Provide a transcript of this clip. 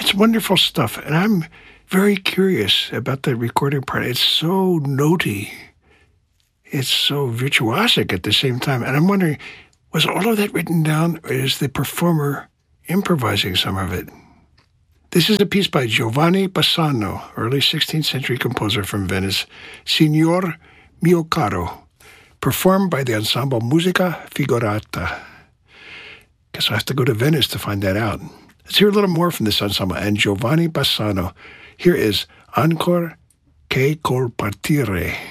It's wonderful stuff, and I'm very curious about the recording part. It's so notey. It's so virtuosic at the same time. And I'm wondering, was all of that written down, or is the performer improvising some of it? This is a piece by Giovanni Bassano, early 16th century composer from Venice, Signor Mio Caro, performed by the ensemble Musica Figurata. Guess I'll have to go to Venice to find that out. Let's hear a little more from this ensemble and Giovanni Bassano. Here is Ancor che col partire.